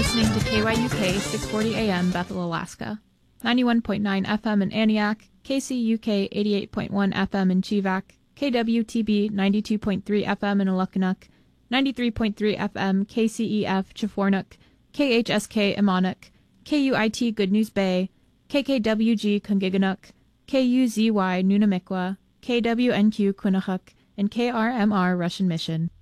listening to KYUK 640 AM Bethel, Alaska, 91.9 FM in Antioch, KCUK 88.1 FM in Chivak, KWTB 92.3 FM in Alukkanuk, 93.3 FM KCEF Chafornuk, KHSK Imanuk, KUIT Good News Bay, KKWG Kungiganuk, KUZY Nunamikwa, KWNQ Quinnipiac, and KRMR Russian Mission.